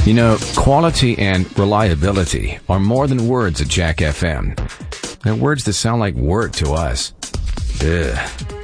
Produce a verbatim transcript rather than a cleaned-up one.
You know, quality and reliability are more than words at Jack F M. They're words that sound like work to us. Ugh.